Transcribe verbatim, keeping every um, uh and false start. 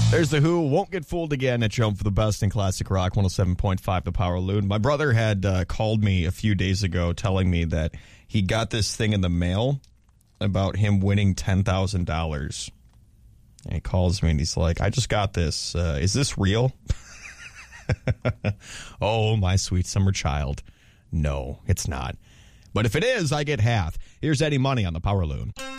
There's The Who. Won't Get Fooled Again at Jump for the best in classic rock, one oh seven point five The Power Loon. My brother had uh, called me a few days ago telling me that he got this thing in the mail about him winning ten thousand dollars. And he calls me and he's like, I just got this. Uh, is this real? Oh, my sweet summer child. No, it's not. But if it is, I get half. Here's Eddie Money on The Power Loon.